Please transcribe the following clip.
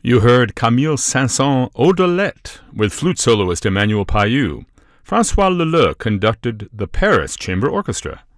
You heard Camille Saint-Saëns' Odelette with flute soloist Emmanuel Payou. François Leleux conducted the Paris Chamber Orchestra.